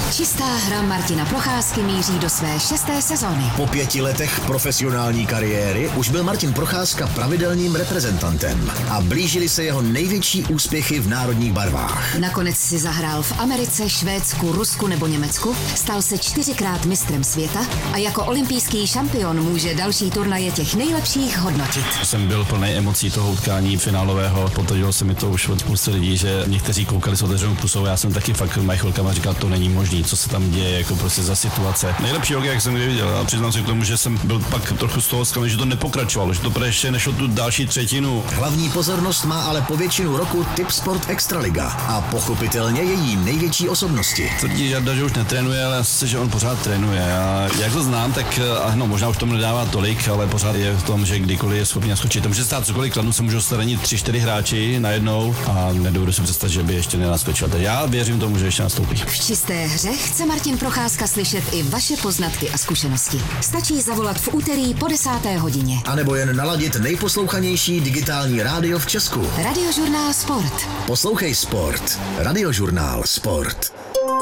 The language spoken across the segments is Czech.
Čistá hra Martina Procházky míří do své 6. sezóny. Po 5 letech profesionální kariéry už byl Martin Procházka pravidelným reprezentantem a blížily se jeho největší úspěchy v národních barvách. Nakonec si zahrál v Americe, Švédsku, Rusku nebo Německu, stal se 4krát mistrem světa a jako olympijský šampion může další turnaje těch nejlepších hodnotit. Jsem byl plný emocí toho utkání finálového, potvrdilo se mi to už od spousty lidí, že někteří koukali s otevřenou pusou, já jsem taky fakt chvilkama říkal, to není možný, co se tam děje, jako prostě za situace. Nejlepší hokej, jak jsem kdy viděl, a přiznám se k tomu, že jsem byl pak trochu z toho zklamaný, že to nepokračovalo, že to ještě nešlo tu další třetinu. Hlavní pozornost má ale po většinu roku Tipsport Extraliga a pochopitelně její největší osobnosti. Tvrdí Jarda, že už netrénuje, ale asi, že on pořád trénuje. A jak to znám, tak no, možná už tomu nedává tolik, ale pořád je v tom, že kdykoliv je schopný naskočit. To může stát cokoliv, kladnu se můžou staranit 3-4 hráči najednou a nedovedu si představit, že by ještě nenaskočil. Tak já věřím tomu, že ještě nastoupí. V čisté hře chce Martin Procházka slyšet i vaše poznatky a zkušenosti. Stačí zavolat v úterý po 10. hodině. A nebo jen naladit nejposlouchanější digitální rádio v Česku. Radiožurnál Sport. Poslouchej Sport. Radiožurnál Sport.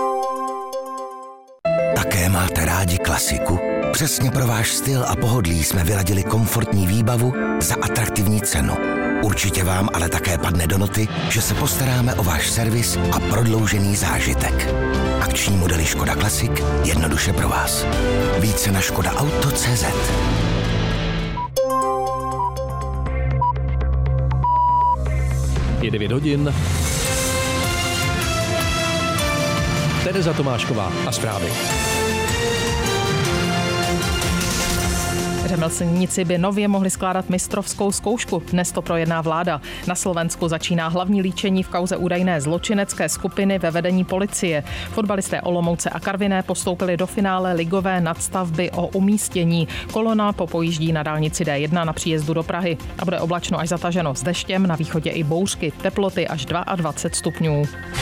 Také máte rádi klasiku? Přesně pro váš styl a pohodlí jsme vyladili komfortní výbavu za atraktivní cenu. Určitě vám ale také padne do noty, že se postaráme o váš servis a prodloužený zážitek. Akční modely Škoda Classic jednoduše pro vás. Více na škodaauto.cz. Je 9 hodin. Tereza Tomášková a zprávy. Řemeslníci by nově mohli skládat mistrovskou zkoušku. Dnes to projedná vláda. Na Slovensku začíná hlavní líčení v kauze údajné zločinecké skupiny ve vedení policie. Fotbalisté Olomouce a Karviné postoupili do finále ligové nadstavby o umístění. Kolona popojíždí na dálnici D1 na příjezdu do Prahy a bude oblačno až zataženo s deštěm, na východě i bouřky, teploty až 22 stupňů.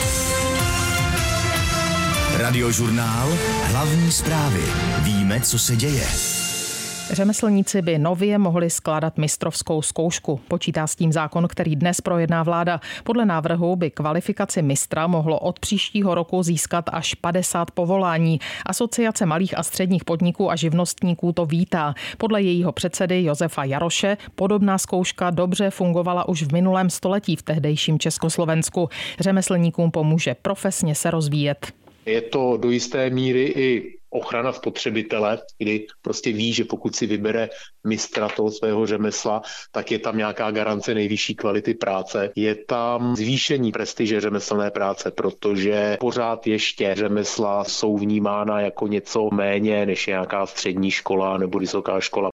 Radiožurnál, hlavní zprávy. Víme, co se děje. Řemeslníci by nově mohli skládat mistrovskou zkoušku. Počítá s tím zákon, který dnes projedná vláda. Podle návrhu by kvalifikaci mistra mohlo od příštího roku získat až 50 povolání. Asociace malých a středních podniků a živnostníků to vítá. Podle jejího předsedy Josefa Jaroše podobná zkouška dobře fungovala už v minulém století v tehdejším Československu. Řemeslníkům pomůže profesně se rozvíjet. Je to do jisté míry i ochrana spotřebitele, kdy prostě ví, že pokud si vybere mistra toho svého řemesla, tak je tam nějaká garance nejvyšší kvality práce. Je tam zvýšení prestiže řemeslné práce, protože pořád ještě řemesla jsou vnímána jako něco méně než nějaká střední škola nebo vysoká škola.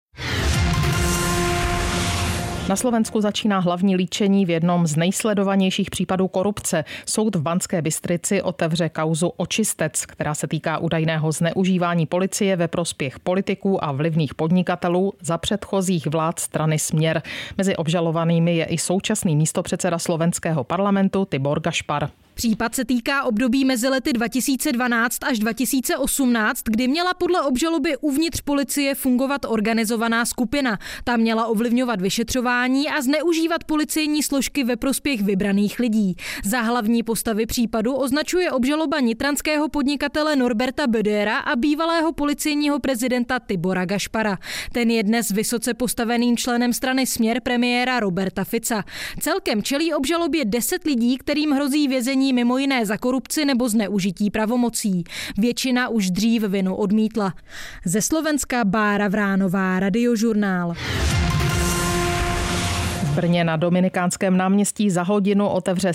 Na Slovensku začíná hlavní líčení v jednom z nejsledovanějších případů korupce. Soud v Banské Bystrici otevře kauzu Očistec, která se týká údajného zneužívání policie ve prospěch politiků a vlivných podnikatelů za předchozích vlád strany Směr. Mezi obžalovanými je i současný místopředseda slovenského parlamentu Tibor Gašpar. Případ se týká období mezi lety 2012 až 2018, kdy měla podle obžaloby uvnitř policie fungovat organizovaná skupina. Ta měla ovlivňovat vyšetřování a zneužívat policejní složky ve prospěch vybraných lidí. Za hlavní postavy případu označuje obžaloba nitranského podnikatele Norberta Bödera a bývalého policejního prezidenta Tibora Gašpara. Ten je dnes vysoce postaveným členem strany Směr premiéra Roberta Fica. Celkem čelí obžalobě 10 lidí, kterým hrozí vězení mimo jiné za korupci nebo zneužití pravomocí. Většina už dřív vinu odmítla. Ze Slovenska Bára Vránová, Radiožurnál. V Brně na Dominikánském náměstí za hodinu otevře